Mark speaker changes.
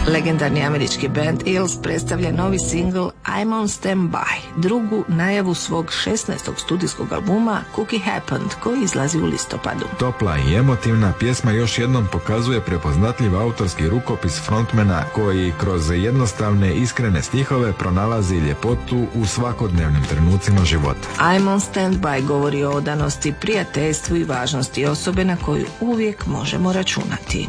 Speaker 1: Legendarni američki band Eels predstavlja novi singl I'm on Standby, drugu najavu svog 16. studijskog albuma Cookie Happened, koji izlazi u listopadu.
Speaker 2: Topla i emotivna pjesma još jednom pokazuje prepoznatljiv autorski rukopis frontmana koji kroz jednostavne iskrene stihove pronalazi ljepotu u svakodnevnim trenucima života.
Speaker 1: I'm on Standby govori o odanosti, prijateljstvu i važnosti osobe na koju uvijek možemo računati.